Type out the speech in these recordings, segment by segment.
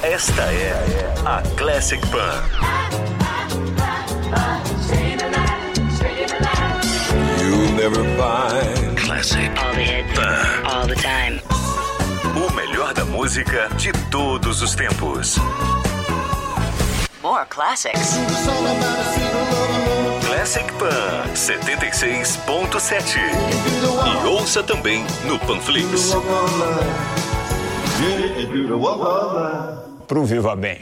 Esta é a Classic Pan. You'll never find Classic All the hits, Pan. all the time. O melhor da música de todos os tempos. More classics. Classic Pan 76.7. E ouça também no Panflix. Pro Viva Bem.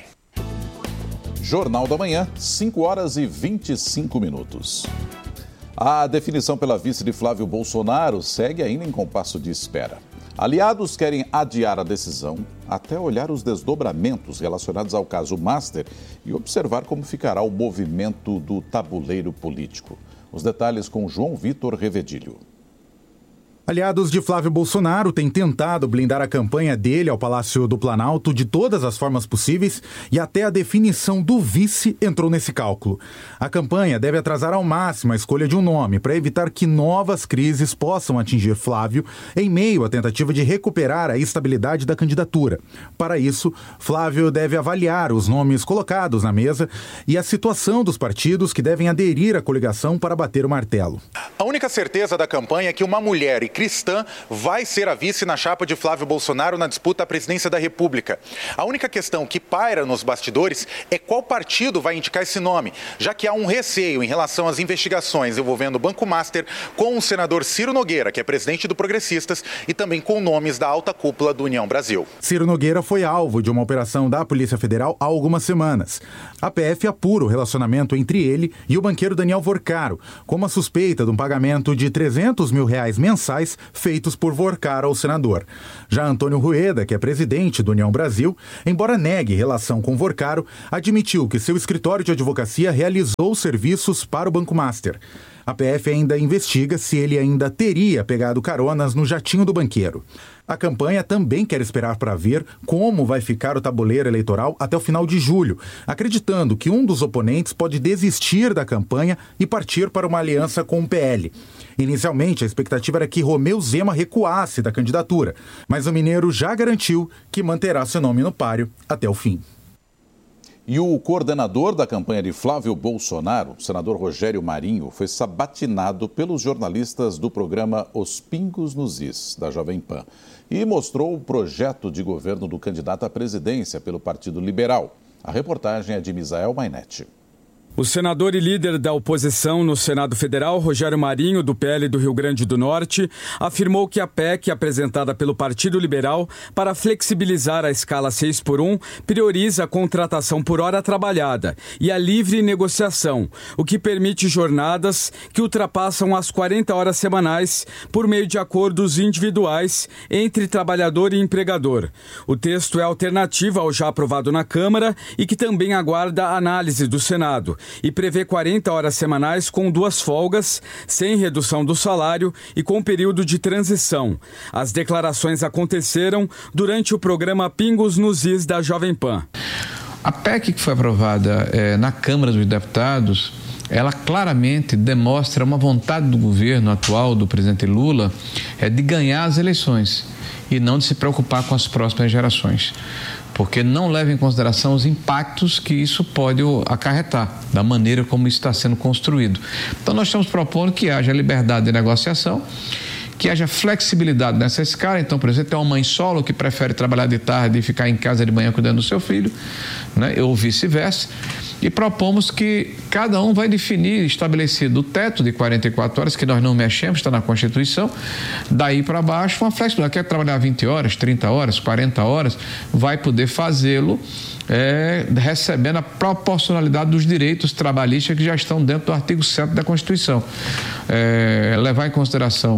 Jornal da Manhã, 5 horas e 25 minutos. A definição pela vice de Flávio Bolsonaro segue ainda em compasso de espera. Aliados querem adiar a decisão até olhar os desdobramentos relacionados ao caso Master e observar como ficará o movimento do tabuleiro político. Os detalhes com João Vitor Revedilho. Aliados de Flávio Bolsonaro têm tentado blindar a campanha dele ao Palácio do Planalto de todas as formas possíveis e até a definição do vice entrou nesse cálculo. A campanha deve atrasar ao máximo a escolha de um nome para evitar que novas crises possam atingir Flávio em meio à tentativa de recuperar a estabilidade da candidatura. Para isso, Flávio deve avaliar os nomes colocados na mesa e a situação dos partidos que devem aderir à coligação para bater o martelo. A única certeza da campanha é que uma mulher cristã vai ser a vice na chapa de Flávio Bolsonaro na disputa à presidência da República. A única questão que paira nos bastidores é qual partido vai indicar esse nome, já que há um receio em relação às investigações envolvendo o Banco Master com o senador Ciro Nogueira, que é presidente do Progressistas, e também com nomes da alta cúpula do União Brasil. Ciro Nogueira foi alvo de uma operação da Polícia Federal há algumas semanas. A PF apura o relacionamento entre ele e o banqueiro Daniel Vorcaro, com uma suspeita de um pagamento de R$300 mil mensais feitos por Vorcaro ao senador. Já Antônio Rueda, que é presidente do União Brasil, embora negue relação com Vorcaro, admitiu que seu escritório de advocacia realizou serviços para o Banco Master. A PF ainda investiga se ele ainda teria pegado caronas no jatinho do banqueiro. A campanha também quer esperar para ver como vai ficar o tabuleiro eleitoral até o final de julho, acreditando que um dos oponentes pode desistir da campanha e partir para uma aliança com o PL. Inicialmente, a expectativa era que Romeu Zema recuasse da candidatura, mas o mineiro já garantiu que manterá seu nome no páreo até o fim. E o coordenador da campanha de Flávio Bolsonaro, o senador Rogério Marinho, foi sabatinado pelos jornalistas do programa Os Pingos nos Is, da Jovem Pan, e mostrou o projeto de governo do candidato à presidência pelo Partido Liberal. A reportagem é de Misael Mainetti. O senador e líder da oposição no Senado Federal, Rogério Marinho, do PL do Rio Grande do Norte, afirmou que a PEC apresentada pelo Partido Liberal para flexibilizar a escala 6x1 prioriza a contratação por hora trabalhada e a livre negociação, o que permite jornadas que ultrapassam as 40 horas semanais por meio de acordos individuais entre trabalhador e empregador. O texto é alternativa ao já aprovado na Câmara e que também aguarda a análise do Senado, e prevê 40 horas semanais com 2 folgas, sem redução do salário e com período de transição. As declarações aconteceram durante o programa Pingos nos Is da Jovem Pan. A PEC que foi aprovada na Câmara dos Deputados, ela claramente demonstra uma vontade do governo atual, do presidente Lula, de ganhar as eleições e não de se preocupar com as próximas gerações, porque não leva em consideração os impactos que isso pode acarretar, da maneira como isso está sendo construído. Então, nós estamos propondo que haja liberdade de negociação, que haja flexibilidade nessa escala. Então, por exemplo, tem uma mãe solo que prefere trabalhar de tarde e ficar em casa de manhã cuidando do seu filho, né? Ou vice-versa. E propomos que cada um vai definir, estabelecido o teto de 44 horas, que nós não mexemos, está na Constituição, daí para baixo uma flexibilidade. Quer trabalhar 20 horas, 30 horas, 40 horas, vai poder fazê-lo recebendo a proporcionalidade dos direitos trabalhistas que já estão dentro do artigo 7º da Constituição. Levar em consideração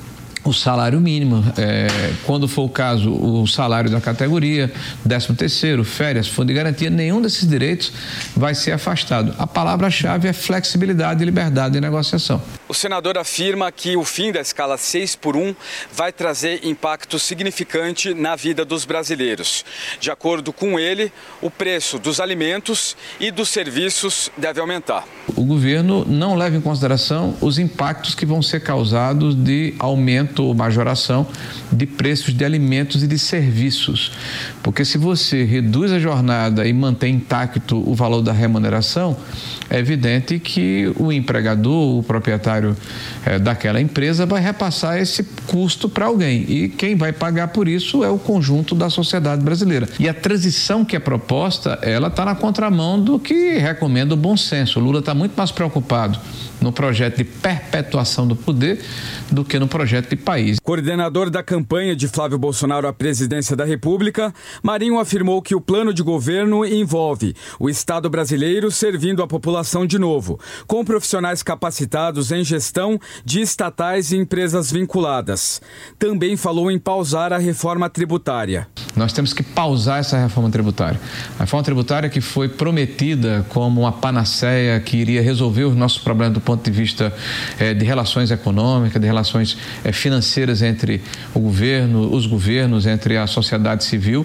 o salário mínimo, quando for o caso, o salário da categoria, 13º, férias, fundo de garantia, nenhum desses direitos vai ser afastado. A palavra-chave é flexibilidade e liberdade de negociação. O senador afirma que o fim da escala 6x1 vai trazer impacto significante na vida dos brasileiros. De acordo com ele, o preço dos alimentos e dos serviços deve aumentar. O governo não leva em consideração os impactos que vão ser causados de aumento ou majoração de preços de alimentos e de serviços. Porque se você reduz a jornada e mantém intacto o valor da remuneração, é evidente que o empregador, o proprietário daquela empresa vai repassar esse custo para alguém. E quem vai pagar por isso é o conjunto da sociedade brasileira. E a transição que é proposta, ela está na contramão do que recomenda o bom senso. O Lula está muito mais preocupado no projeto de perpetuação do poder do que no projeto de país. Coordenador da campanha de Flávio Bolsonaro à presidência da República, Marinho afirmou que o plano de governo envolve o Estado brasileiro servindo a população de novo, com profissionais capacitados em gestão de estatais e empresas vinculadas. Também falou em pausar a reforma tributária. Nós temos que pausar essa reforma tributária. A reforma tributária que foi prometida como uma panaceia que iria resolver os nossos problemas do ponto de vista de relações econômicas, de relações financeiras entre o governo, os governos, entre a sociedade civil,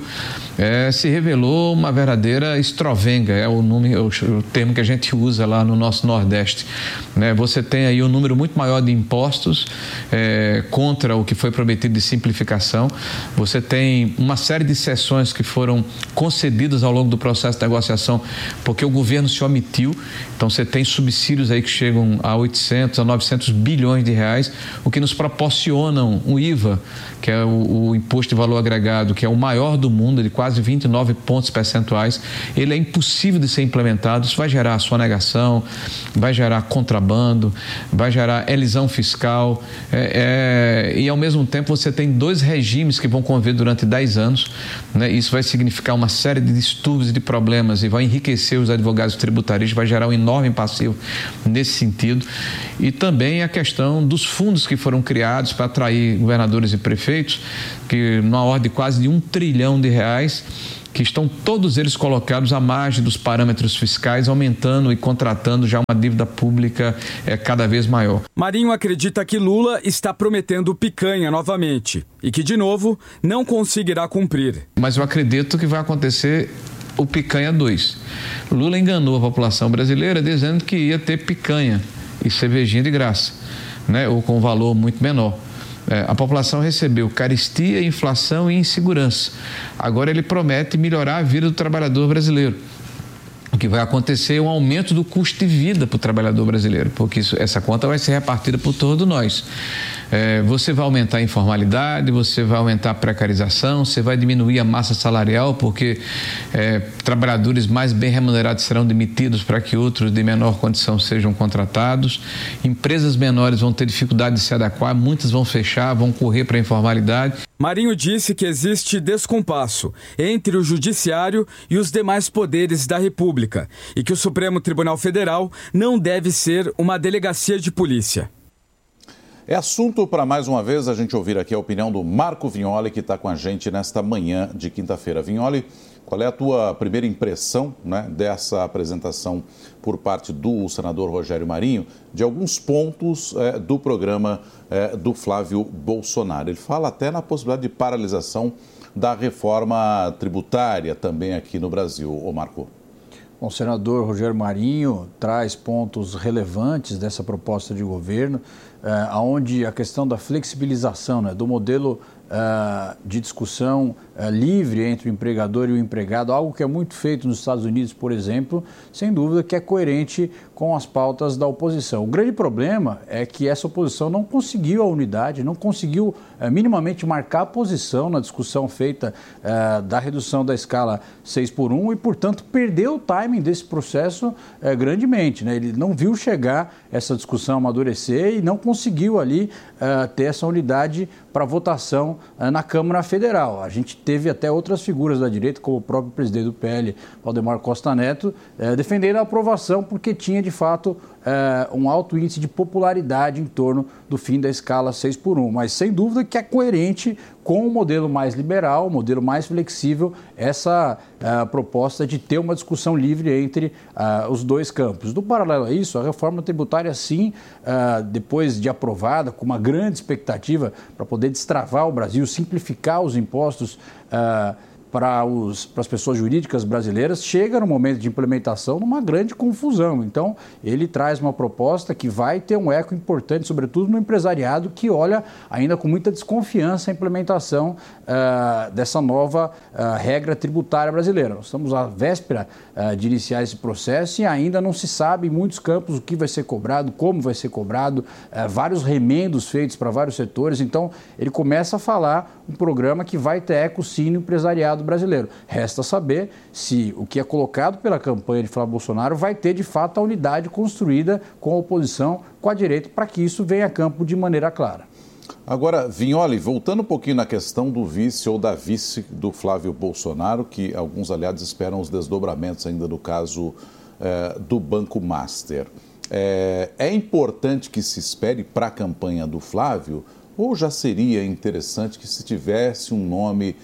se revelou uma verdadeira estrovenga, é o termo que a gente usa lá no nosso Nordeste. Você tem aí um número muito maior de impostos contra o que foi prometido de simplificação. Você tem uma série de cessões que foram concedidas ao longo do processo de negociação porque o governo se omitiu. Então você tem subsídios aí que chegam a 800, a 900 bilhões de reais, o que nos proporcionam um IVA, que é o Imposto de Valor Agregado, que é o maior do mundo, de quase 29 pontos percentuais. Ele é impossível de ser implementado. Isso vai gerar sonegação, vai gerar contrabando, vai gerar elisão fiscal e ao mesmo tempo você tem 2 regimes que vão conviver durante 10 anos. Isso vai significar uma série de distúrbios e de problemas e vai enriquecer os advogados tributaristas, vai gerar um enorme passivo nesse sentido. E também a questão dos fundos que foram criados para atrair governadores e prefeitos, que numa ordem de quase de R$1 trilhão, que estão todos eles colocados à margem dos parâmetros fiscais, aumentando e contratando já uma dívida pública cada vez maior. Marinho acredita que Lula está prometendo picanha novamente e que, de novo, não conseguirá cumprir. Mas eu acredito que vai acontecer o picanha 2. Lula enganou a população brasileira dizendo que ia ter picanha e cervejinha de graça, ou com um valor muito menor. A população recebeu carestia, inflação e insegurança. Agora ele promete melhorar a vida do trabalhador brasileiro. O que vai acontecer é um aumento do custo de vida para o trabalhador brasileiro, porque essa conta vai ser repartida por todos nós. Você vai aumentar a informalidade, você vai aumentar a precarização, você vai diminuir a massa salarial, porque trabalhadores mais bem remunerados serão demitidos para que outros de menor condição sejam contratados. Empresas menores vão ter dificuldade de se adequar, muitas vão fechar, vão correr para a informalidade. Marinho disse que existe descompasso entre o Judiciário e os demais poderes da República e que o Supremo Tribunal Federal não deve ser uma delegacia de polícia. É assunto para mais uma vez a gente ouvir aqui a opinião do Marco Vignoli, que está com a gente nesta manhã de quinta-feira. Vignoli, qual é a tua primeira impressão dessa apresentação por parte do senador Rogério Marinho de alguns pontos do programa do Flávio Bolsonaro? Ele fala até na possibilidade de paralisação da reforma tributária também aqui no Brasil. Ô Marco. Bom, o senador Rogério Marinho traz pontos relevantes dessa proposta de governo, onde a questão da flexibilização do modelo de discussão livre entre o empregador e o empregado, algo que é muito feito nos Estados Unidos, por exemplo, sem dúvida que é coerente com as pautas da oposição. O grande problema é que essa oposição não conseguiu a unidade, não conseguiu minimamente marcar a posição na discussão feita da redução da escala 6x1 e, portanto, perdeu o timing desse processo grandemente. Ele não viu chegar essa discussão amadurecer e não conseguiu ali ter essa unidade para votação na Câmara Federal. A gente teve até outras figuras da direita, como o próprio presidente do PL, Valdemar Costa Neto, defendendo a aprovação porque tinha, de fato, um alto índice de popularidade em torno do fim da escala 6x1. Mas sem dúvida que é coerente com o modelo mais liberal, o modelo mais flexível, essa proposta de ter uma discussão livre entre os dois campos. Do paralelo a isso, a reforma tributária, sim, depois de aprovada, com uma grande expectativa para poder destravar o Brasil, simplificar os impostos para as pessoas jurídicas brasileiras, chega no momento de implementação numa grande confusão. Então, ele traz uma proposta que vai ter um eco importante, sobretudo no empresariado, que olha ainda com muita desconfiança a implementação dessa nova regra tributária brasileira. Nós estamos à véspera de iniciar esse processo e ainda não se sabe em muitos campos o que vai ser cobrado, como vai ser cobrado, vários remendos feitos para vários setores. Então, ele começa a falar um programa que vai ter eco sim no empresariado brasileiro. Resta saber se o que é colocado pela campanha de Flávio Bolsonaro vai ter de fato a unidade construída com a oposição, com a direita, para que isso venha a campo de maneira clara. Agora, Vignoli, voltando um pouquinho na questão do vice ou da vice do Flávio Bolsonaro, que alguns aliados esperam os desdobramentos ainda do caso do Banco Master. É importante que se espere para a campanha do Flávio, ou já seria interessante que se tivesse um nome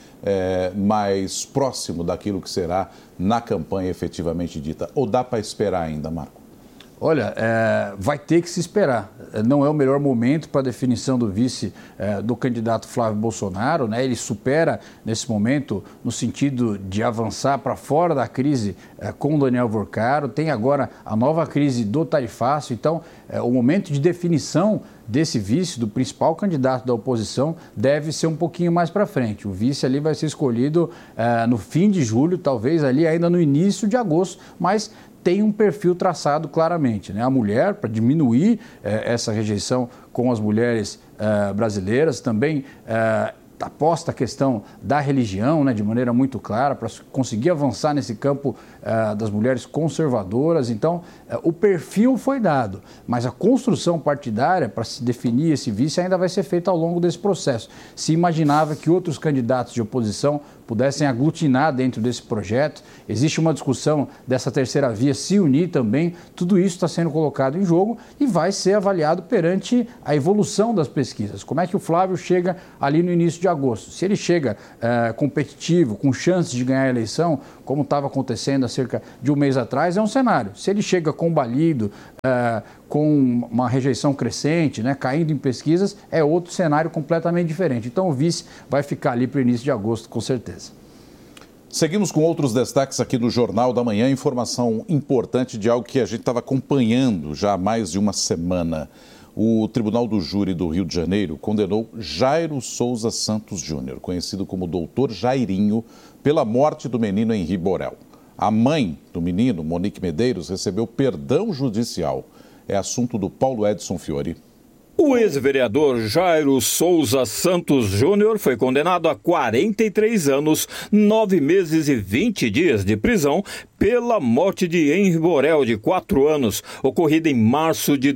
mais próximo daquilo que será na campanha efetivamente dita? Ou dá para esperar ainda, Marco? Olha, vai ter que se esperar. Não é o melhor momento para a definição do vice do candidato Flávio Bolsonaro, né? Ele supera, nesse momento, no sentido de avançar para fora da crise com o Daniel Vorcaro. Tem agora a nova crise do tarifácio. Então, o momento de definição desse vice, do principal candidato da oposição, deve ser um pouquinho mais para frente. O vice ali vai ser escolhido no fim de julho, talvez ali ainda no início de agosto, mas tem um perfil traçado claramente, né? A mulher, para diminuir essa rejeição com as mulheres brasileiras, também aposta a questão da religião, né, de maneira muito clara, para conseguir avançar nesse campo das mulheres conservadoras. Então, o perfil foi dado, mas a construção partidária para se definir esse vice ainda vai ser feita ao longo desse processo. Se imaginava que outros candidatos de oposição pudessem aglutinar dentro desse projeto. Existe uma discussão dessa terceira via se unir também. Tudo isso está sendo colocado em jogo e vai ser avaliado perante a evolução das pesquisas. Como é que o Flávio chega ali no início de agosto? Se ele chega competitivo, com chances de ganhar a eleição, como estava acontecendo há cerca de um mês atrás, é um cenário. Se ele chega combalido, com uma rejeição crescente, né, caindo em pesquisas, é outro cenário completamente diferente. Então o vice vai ficar ali para o início de agosto, com certeza. Seguimos com outros destaques aqui do Jornal da Manhã. Informação importante de algo que a gente estava acompanhando já há mais de uma semana. O Tribunal do Júri do Rio de Janeiro condenou Jairo Souza Santos Júnior, conhecido como Doutor Jairinho, pela morte do menino Henri Borel. A mãe do menino, Monique Medeiros, recebeu perdão judicial. É assunto do Paulo Edson Fiori. O ex-vereador Jairo Souza Santos Júnior foi condenado a 43 anos, 9 meses e 20 dias de prisão pela morte de Henri Borel, de 4 anos, ocorrida em março de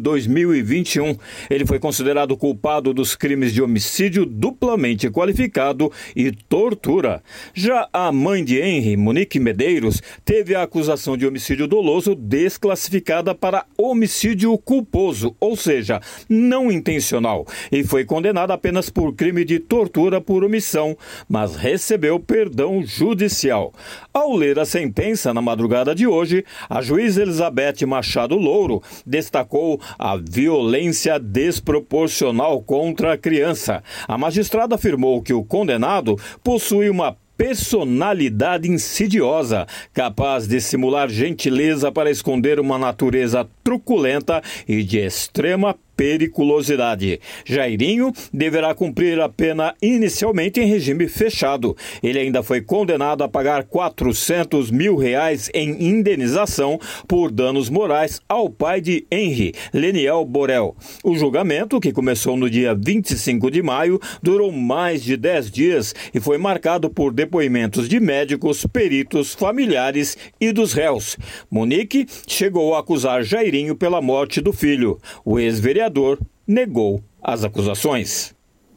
2021. Ele foi considerado culpado dos crimes de homicídio duplamente qualificado e tortura. Já a mãe de Henri, Monique Medeiros, teve a acusação de homicídio doloso desclassificada para homicídio culposo, ou seja, não intencional, e foi condenada apenas por crime de tortura por omissão, mas recebeu perdão judicial. Ao ler a sentença na madrugada de hoje, a juíza Elizabeth Machado Louro destacou a violência desproporcional contra a criança. A magistrada afirmou que o condenado possui uma personalidade insidiosa, capaz de simular gentileza para esconder uma natureza truculenta e de extrema periculosidade. Jairinho deverá cumprir a pena inicialmente em regime fechado. Ele ainda foi condenado a pagar R$400 mil em indenização por danos morais ao pai de Henri, Leniel Borel. O julgamento, que começou no dia 25 de maio, durou mais de 10 dias e foi marcado por depoimentos de médicos, peritos, familiares e dos réus. Monique chegou a acusar Jairinho pela morte do filho. O ex-vereador negou as acusações.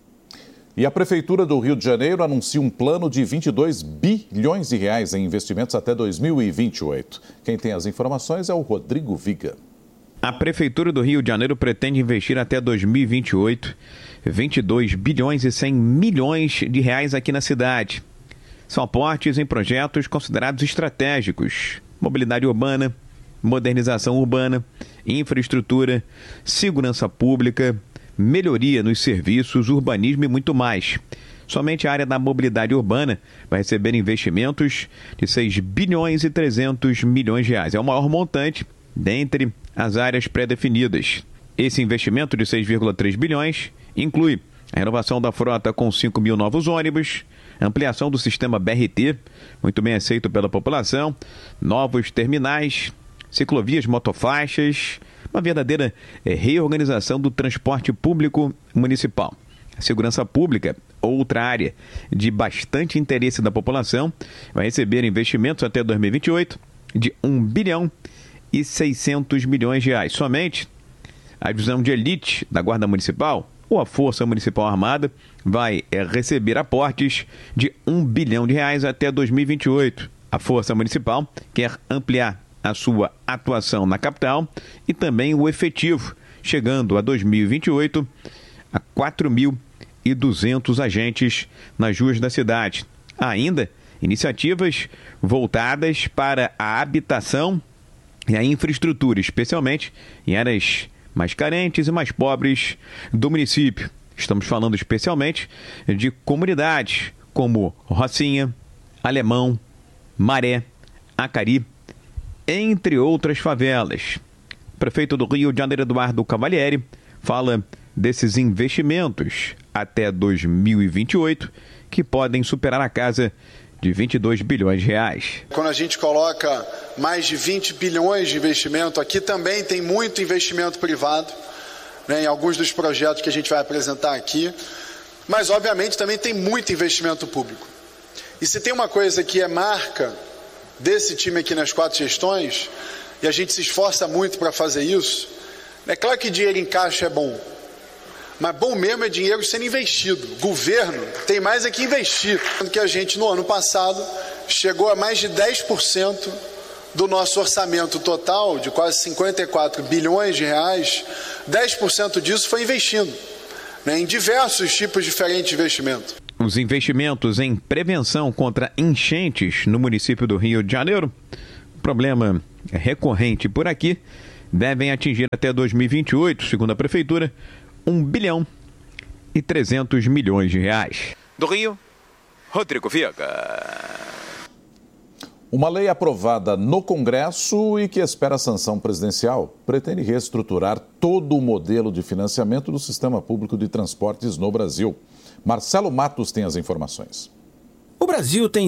E a Prefeitura do Rio de Janeiro anuncia um plano de 22 bilhões de reais em investimentos até 2028. Quem tem as informações é o Rodrigo Viga. A Prefeitura do Rio de Janeiro pretende investir até 2028 22 bilhões e 100 milhões de reais aqui na cidade. São aportes em projetos considerados estratégicos: mobilidade urbana, modernização urbana, infraestrutura, segurança pública, melhoria nos serviços, urbanismo e muito mais. Somente a área da mobilidade urbana vai receber investimentos de 6 bilhões e 300 milhões de reais. É o maior montante dentre as áreas pré-definidas. Esse investimento de 6,3 bilhões inclui a renovação da frota com 5 mil novos ônibus, ampliação do sistema BRT, muito bem aceito pela população, novos terminais, ciclovias, motofaixas, uma verdadeira reorganização do transporte público municipal. A segurança pública, outra área de bastante interesse da população, vai receber investimentos até 2028 de 1 bilhão e 600 milhões de reais. Somente a divisão de elite da Guarda Municipal ou a Força Municipal Armada vai receber aportes de 1 bilhão de reais até 2028. A Força Municipal quer ampliar a sua atuação na capital e também o efetivo, chegando a 2028 a 4.200 agentes nas ruas da cidade. Há ainda iniciativas voltadas para a habitação e a infraestrutura, especialmente em áreas mais carentes e mais pobres do município. Estamos falando especialmente de comunidades como Rocinha, Alemão, Maré, Acari, entre outras favelas. O prefeito do Rio de Janeiro, Eduardo Cavalieri, fala desses investimentos até 2028 que podem superar a casa de 22 bilhões de reais. Quando a gente coloca mais de 20 bilhões de investimento, aqui também tem muito investimento privado, né, em alguns dos projetos que a gente vai apresentar aqui, mas obviamente também tem muito investimento público. E se tem uma coisa que é marca desse time aqui nas 4 gestões, e a gente se esforça muito para fazer isso, é claro que dinheiro em caixa é bom, mas bom mesmo é dinheiro sendo investido. O governo tem mais é que investir. Que a gente, no ano passado, chegou a mais de 10% do nosso orçamento total, de quase 54 bilhões de reais, 10% disso foi investindo, né, em diversos tipos diferentes de investimento. Os investimentos em prevenção contra enchentes no município do Rio de Janeiro, problema recorrente por aqui, devem atingir até 2028, segundo a Prefeitura, 1 bilhão e 300 milhões de reais. Do Rio, Rodrigo Viega. Uma lei aprovada no Congresso e que espera a sanção presidencial pretende reestruturar todo o modelo de financiamento do sistema público de transportes no Brasil. Marcelo Matos tem as informações. O Brasil tem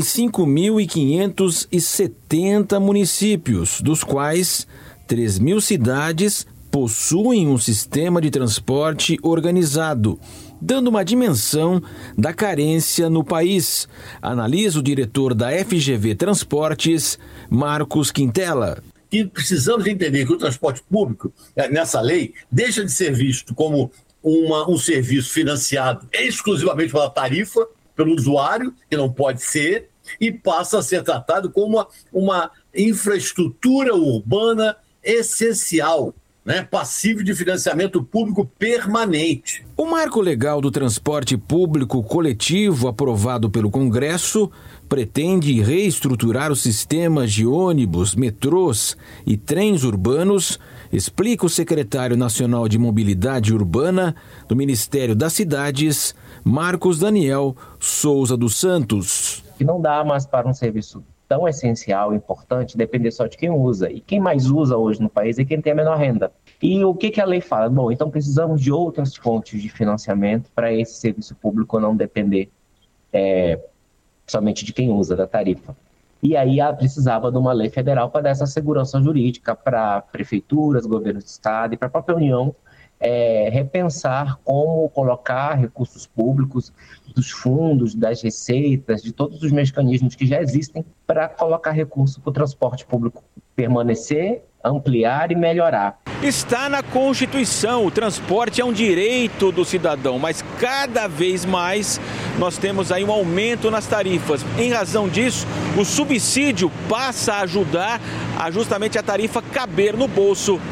5.570 municípios, dos quais 3.000 cidades possuem um sistema de transporte organizado, dando uma dimensão da carência no país, analisa o diretor da FGV Transportes, Marcos Quintela. E precisamos entender que o transporte público, nessa lei, deixa de ser visto como um serviço financiado exclusivamente pela tarifa, pelo usuário, que não pode ser, e passa a ser tratado como uma infraestrutura urbana essencial, né, passível de financiamento público permanente. O marco legal do transporte público coletivo aprovado pelo Congresso pretende reestruturar os sistemas de ônibus, metrôs e trens urbanos, explica o secretário nacional de Mobilidade Urbana do Ministério das Cidades, Marcos Daniel Souza dos Santos. Que não dá mais para um serviço tão essencial, importante, depender só de quem usa. E quem mais usa hoje no país é quem tem a menor renda. E o que a lei fala? Bom, então precisamos de outras fontes de financiamento para esse serviço público não depender somente de quem usa, da tarifa. E aí precisava de uma lei federal para dar essa segurança jurídica para prefeituras, governos de estado e para a própria União repensar como colocar recursos públicos dos fundos, das receitas, de todos os mecanismos que já existem para colocar recurso para o transporte público permanecer, ampliar e melhorar. Está na Constituição, o transporte é um direito do cidadão, mas cada vez mais nós temos aí um aumento nas tarifas. Em razão disso, o subsídio passa a ajudar a justamente a tarifa caber no bolso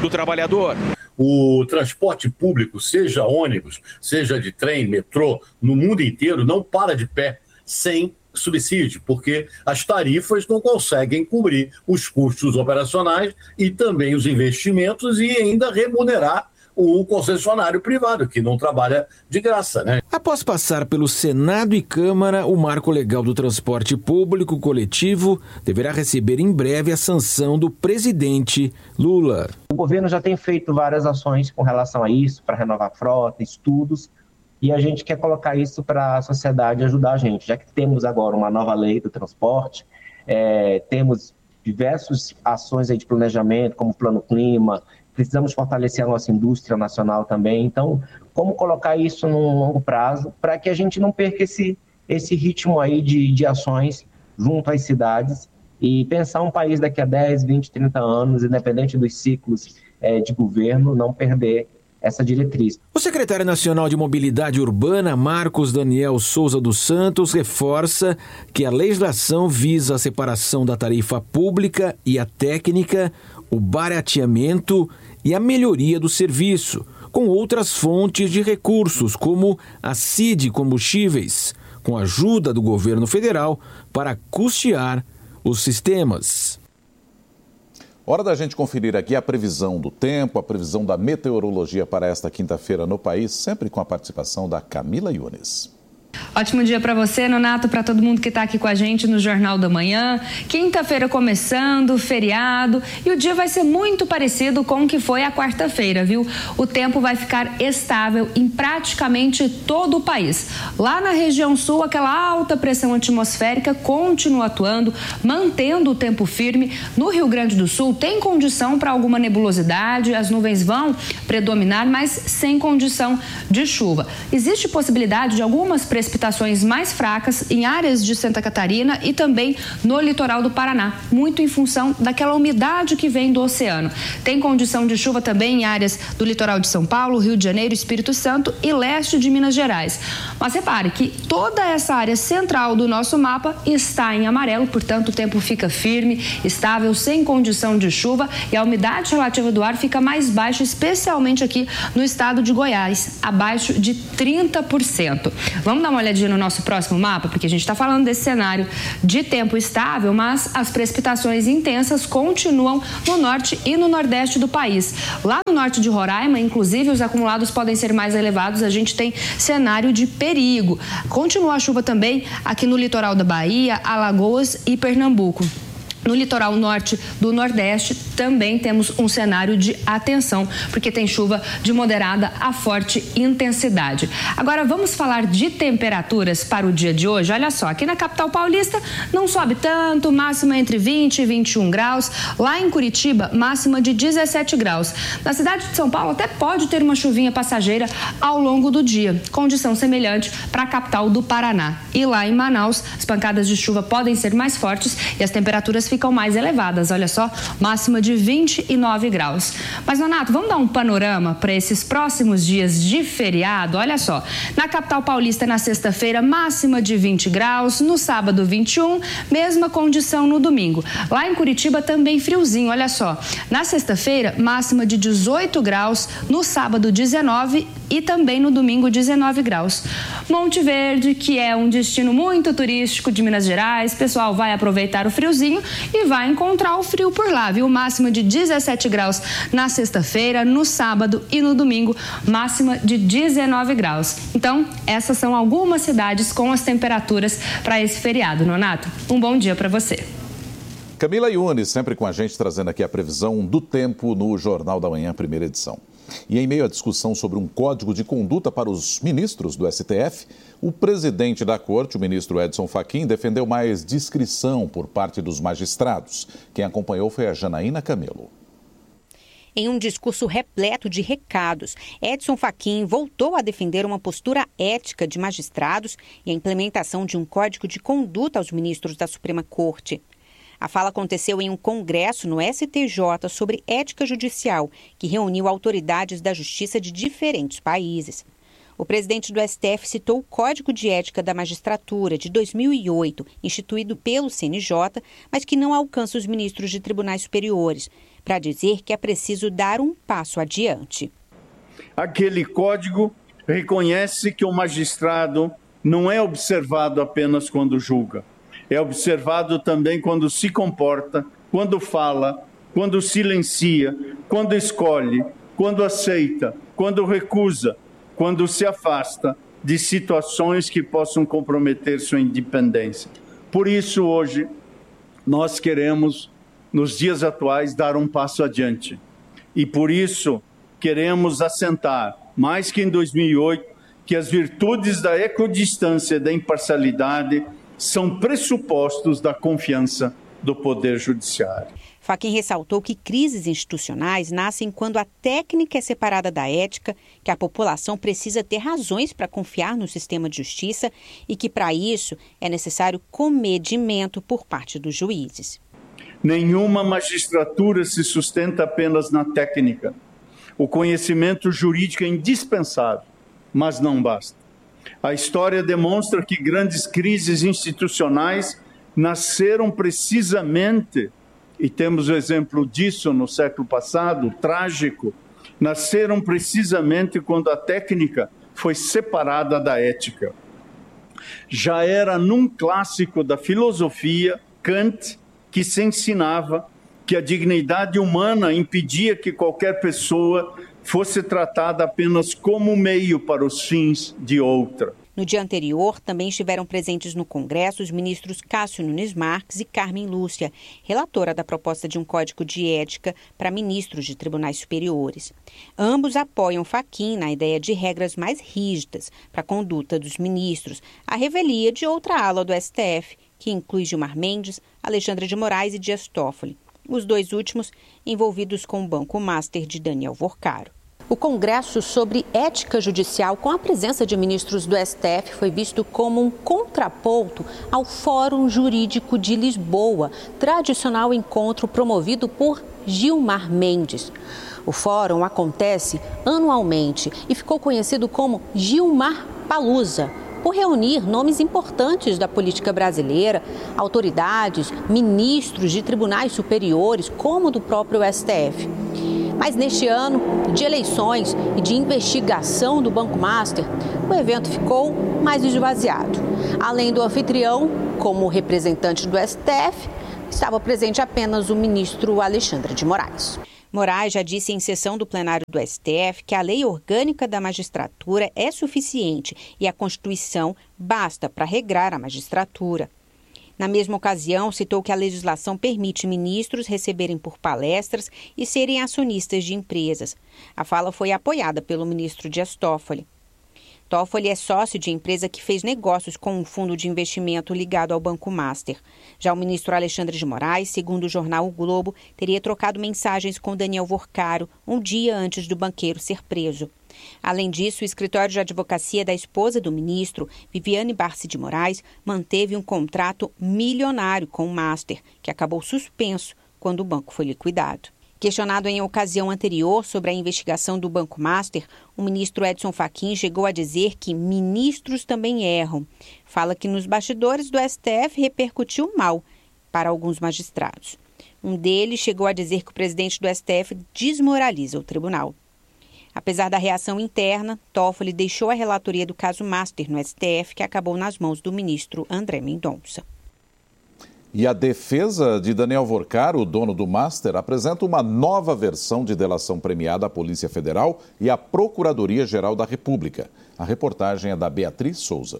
do trabalhador. O transporte público, seja ônibus, seja de trem, metrô, no mundo inteiro, não para de pé sem subsídio, porque as tarifas não conseguem cobrir os custos operacionais e também os investimentos e ainda remunerar o concessionário privado, que não trabalha de graça, né? Após passar pelo Senado e Câmara, o Marco Legal do Transporte Público Coletivo deverá receber em breve a sanção do presidente Lula. O governo já tem feito várias ações com relação a isso, para renovar a frota, estudos, e a gente quer colocar isso para a sociedade ajudar a gente, já que temos agora uma nova lei do transporte, temos diversas ações aí de planejamento, como o Plano Clima. Precisamos fortalecer a nossa indústria nacional também. Então, como colocar isso num longo prazo para que a gente não perca esse ritmo aí de ações junto às cidades e pensar um país daqui a 10, 20, 30 anos, independente dos ciclos de governo, não perder essa diretriz. O secretário nacional de Mobilidade Urbana, Marcos Daniel Souza dos Santos, reforça que a legislação visa a separação da tarifa pública e a técnica, o barateamento e a melhoria do serviço, com outras fontes de recursos, como a CID Combustíveis, com a ajuda do governo federal para custear os sistemas. Hora da gente conferir aqui a previsão do tempo, a previsão da meteorologia para esta quinta-feira no país, sempre com a participação da Camila Yunes. Ótimo dia para você, Nonato, para todo mundo que está aqui com a gente no Jornal da Manhã. Quinta-feira começando, feriado, e o dia vai ser muito parecido com o que foi a quarta-feira, viu? O tempo vai ficar estável em praticamente todo o país. Lá na região sul, aquela alta pressão atmosférica continua atuando, mantendo o tempo firme. No Rio Grande do Sul tem condição para alguma nebulosidade, as nuvens vão predominar, mas sem condição de chuva. Existe possibilidade de algumas precipitações mais fracas em áreas de Santa Catarina e também no litoral do Paraná, muito em função daquela umidade que vem do oceano. Tem condição de chuva também em áreas do litoral de São Paulo, Rio de Janeiro, Espírito Santo e leste de Minas Gerais. Mas repare que toda essa área central do nosso mapa está em amarelo, portanto o tempo fica firme, estável, sem condição de chuva e a umidade relativa do ar fica mais baixa, especialmente aqui no estado de Goiás, abaixo de 30%. Vamos dar uma olhadinha no nosso próximo mapa, porque a gente está falando desse cenário de tempo estável, mas as precipitações intensas continuam no norte e no nordeste do país. Lá no norte de Roraima, inclusive, os acumulados podem ser mais elevados, a gente tem cenário de perigo. Continua a chuva também aqui no litoral da Bahia, Alagoas e Pernambuco. No litoral norte do Nordeste também temos um cenário de atenção, porque tem chuva de moderada a forte intensidade. Agora vamos falar de temperaturas para o dia de hoje. Olha só, aqui na capital paulista não sobe tanto, máxima entre 20 e 21 graus. Lá em Curitiba, máxima de 17 graus. Na cidade de São Paulo até pode ter uma chuvinha passageira ao longo do dia, condição semelhante para a capital do Paraná. E lá em Manaus, as pancadas de chuva podem ser mais fortes e as temperaturas ficam mais elevadas, olha só, máxima de 29 graus. Mas, Nonato, vamos dar um panorama para esses próximos dias de feriado? Olha só, na capital paulista na sexta-feira, máxima de 20 graus, no sábado 21, mesma condição no domingo. Lá em Curitiba também friozinho, olha só, na sexta-feira, máxima de 18 graus, no sábado 19 e também no domingo 19 graus. Monte Verde, que é um destino muito turístico de Minas Gerais, o pessoal vai aproveitar o friozinho e vai encontrar o frio por lá, viu? Máxima de 17 graus na sexta-feira, no sábado e no domingo, máxima de 19 graus. Então, essas são algumas cidades com as temperaturas para esse feriado, Nonato. Um bom dia para você. Camila Yunes, sempre com a gente, trazendo aqui a previsão do tempo no Jornal da Manhã, primeira edição. E em meio à discussão sobre um código de conduta para os ministros do STF, o presidente da corte, o ministro Edson Fachin, defendeu mais discrição por parte dos magistrados. Quem acompanhou foi a Janaína Camelo. Em um discurso repleto de recados, Edson Fachin voltou a defender uma postura ética de magistrados e a implementação de um código de conduta aos ministros da Suprema Corte. A fala aconteceu em um congresso no STJ sobre ética judicial, que reuniu autoridades da justiça de diferentes países. O presidente do STF citou o Código de Ética da Magistratura de 2008, instituído pelo CNJ, mas que não alcança os ministros de tribunais superiores. para dizer que é preciso dar um passo adiante. Aquele código reconhece que o magistrado não é observado apenas quando julga, é observado também quando se comporta, quando fala, quando silencia, quando escolhe, quando aceita, quando recusa, quando se afasta de situações que possam comprometer sua independência. Por isso, hoje, nós queremos, nos dias atuais, dar um passo adiante. E por isso, queremos assentar, mais que em 2008, que as virtudes da equidistância e da imparcialidade são pressupostos da confiança do Poder Judiciário. Fachin ressaltou que crises institucionais nascem quando a técnica é separada da ética, que a população precisa ter razões para confiar no sistema de justiça e que, para isso, é necessário comedimento por parte dos juízes. Nenhuma magistratura se sustenta apenas na técnica. O conhecimento jurídico é indispensável, mas não basta. A história demonstra que grandes crises institucionais nasceram precisamente, e temos o exemplo disso no século passado, trágico, nasceram precisamente quando a técnica foi separada da ética. Já era num clássico da filosofia, Kant, que se ensinava que a dignidade humana impedia que qualquer pessoa fosse tratada apenas como meio para os fins de outra. No dia anterior, também estiveram presentes no Congresso os ministros Cássio Nunes Marques e Carmen Lúcia, relatora da proposta de um código de ética para ministros de tribunais superiores. Ambos apoiam Fachin na ideia de regras mais rígidas para a conduta dos ministros, à revelia de outra ala do STF, que inclui Gilmar Mendes, Alexandre de Moraes e Dias Toffoli, os dois últimos envolvidos com o Banco Master de Daniel Vorcaro. O Congresso sobre Ética Judicial, com a presença de ministros do STF, foi visto como um contraponto ao Fórum Jurídico de Lisboa, tradicional encontro promovido por Gilmar Mendes. O fórum acontece anualmente e ficou conhecido como Gilmar Palusa, por reunir nomes importantes da política brasileira, autoridades, ministros de tribunais superiores, como do próprio STF. Mas neste ano, de eleições e de investigação do Banco Master, o evento ficou mais esvaziado. Além do anfitrião, como representante do STF, estava presente apenas o ministro Alexandre de Moraes. Moraes já disse em sessão do plenário do STF que a lei orgânica da magistratura é suficiente e a Constituição basta para regrar a magistratura. Na mesma ocasião, citou que a legislação permite ministros receberem por palestras e serem acionistas de empresas. A fala foi apoiada pelo ministro Dias Toffoli. Toffoli é sócio de empresa que fez negócios com um fundo de investimento ligado ao Banco Master. Já o ministro Alexandre de Moraes, segundo o jornal O Globo, teria trocado mensagens com Daniel Vorcaro um dia antes do banqueiro ser preso. Além disso, o escritório de advocacia da esposa do ministro, Viviane Barsi de Moraes, manteve um contrato milionário com o Master, que acabou suspenso quando o banco foi liquidado. Questionado em ocasião anterior sobre a investigação do Banco Master, o ministro Edson Fachin chegou a dizer que ministros também erram. Fala que nos bastidores do STF repercutiu mal para alguns magistrados. Um deles chegou a dizer que o presidente do STF desmoraliza o tribunal. Apesar da reação interna, Toffoli deixou a relatoria do caso Master no STF, que acabou nas mãos do ministro André Mendonça. E a defesa de Daniel Vorcaro, o dono do Master, apresenta uma nova versão de delação premiada à Polícia Federal e à Procuradoria-Geral da República. A reportagem é da Beatriz Souza.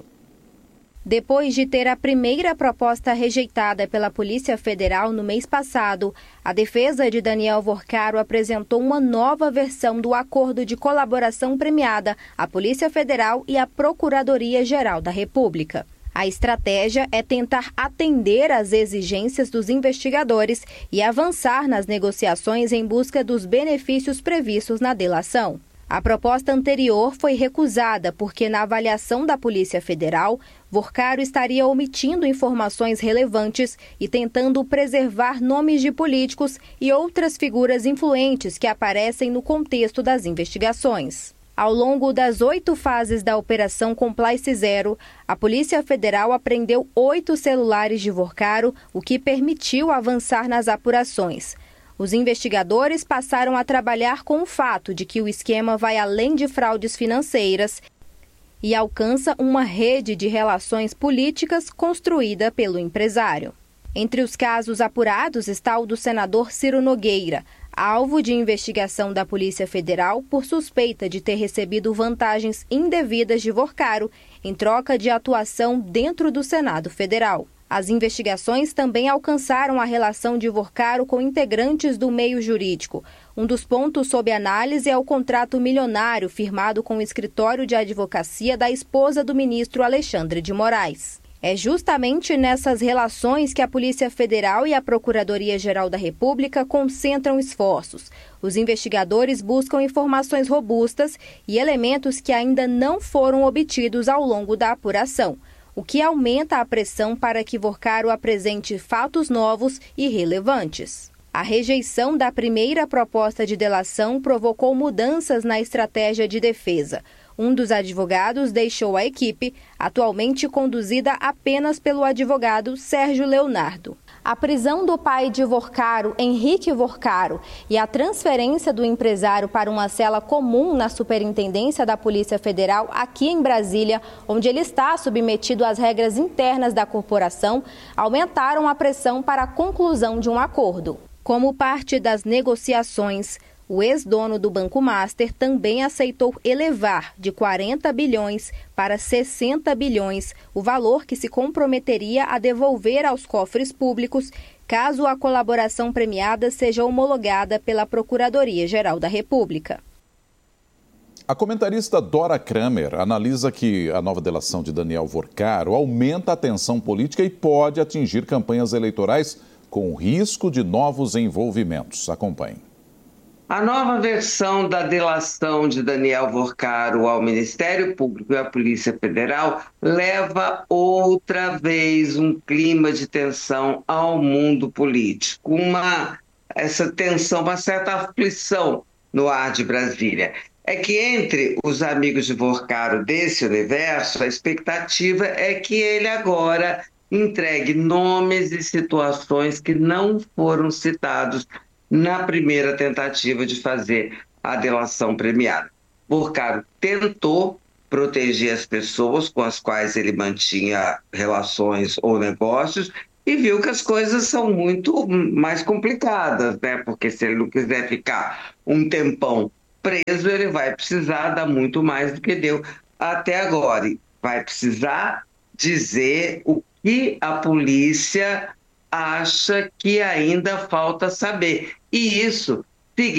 Depois de ter a primeira proposta rejeitada pela Polícia Federal no mês passado, a defesa de Daniel Vorcaro apresentou uma nova versão do acordo de colaboração premiada à Polícia Federal e à Procuradoria-Geral da República. A estratégia é tentar atender às exigências dos investigadores e avançar nas negociações em busca dos benefícios previstos na delação. A proposta anterior foi recusada porque, na avaliação da Polícia Federal, Vorcaro estaria omitindo informações relevantes e tentando preservar nomes de políticos e outras figuras influentes que aparecem no contexto das investigações. Ao longo das 8 fases da Operação Complice Zero, a Polícia Federal apreendeu 8 celulares de Vorcaro, o que permitiu avançar nas apurações. Os investigadores passaram a trabalhar com o fato de que o esquema vai além de fraudes financeiras e alcança uma rede de relações políticas construída pelo empresário. Entre os casos apurados está o do senador Ciro Nogueira, alvo de investigação da Polícia Federal por suspeita de ter recebido vantagens indevidas de Vorcaro em troca de atuação dentro do Senado Federal. As investigações também alcançaram a relação de Vorcaro com integrantes do meio jurídico. Um dos pontos sob análise é o contrato milionário firmado com o escritório de advocacia da esposa do ministro Alexandre de Moraes. É justamente nessas relações que a Polícia Federal e a Procuradoria-Geral da República concentram esforços. Os investigadores buscam informações robustas e elementos que ainda não foram obtidos ao longo da apuração, o que aumenta a pressão para que Vorcaro apresente fatos novos e relevantes. A rejeição da primeira proposta de delação provocou mudanças na estratégia de defesa. Um dos advogados deixou a equipe, atualmente conduzida apenas pelo advogado Sérgio Leonardo. A prisão do pai de Vorcaro, Henrique Vorcaro, e a transferência do empresário para uma cela comum na Superintendência da Polícia Federal aqui em Brasília, onde ele está submetido às regras internas da corporação, aumentaram a pressão para a conclusão de um acordo. Como parte das negociações, o ex-dono do Banco Master também aceitou elevar de 40 bilhões para 60 bilhões o valor que se comprometeria a devolver aos cofres públicos caso a colaboração premiada seja homologada pela Procuradoria-Geral da República. A comentarista Dora Kramer analisa que a nova delação de Daniel Vorcaro aumenta a tensão política e pode atingir campanhas eleitorais com risco de novos envolvimentos. Acompanhe. A nova versão da delação de Daniel Vorcaro ao Ministério Público e à Polícia Federal leva outra vez um clima de tensão ao mundo político. Essa tensão, uma certa aflição no ar de Brasília. É que entre os amigos de Vorcaro desse universo, a expectativa é que ele agora entregue nomes e situações que não foram citados na primeira tentativa de fazer a delação premiada. Vorcaro tentou proteger as pessoas com as quais ele mantinha relações ou negócios e viu que as coisas são muito mais complicadas, né? Porque se ele não quiser ficar um tempão preso, ele vai precisar dar muito mais do que deu até agora. E vai precisar dizer o que a polícia acha que ainda falta saber. E isso